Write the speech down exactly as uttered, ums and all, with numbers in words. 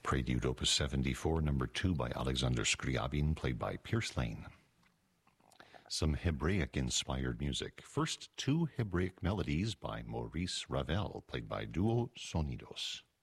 Prelude Opus seventy-four, number two by Alexander Scriabin, played by Pierce Lane. Some Hebraic-inspired music. First, two Hebraic melodies by Maurice Ravel, played by Duo Sonidos.